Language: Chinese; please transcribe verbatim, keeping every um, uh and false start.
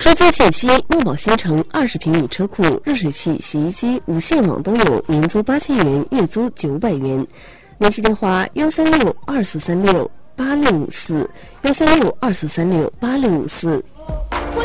车资信息：墨宝新城二十平米车库，热水器、洗衣机、无线网都有，年租八千元，月租九百元。联系电话：幺三六二四三六八六五四，幺三六二四三六八六五四。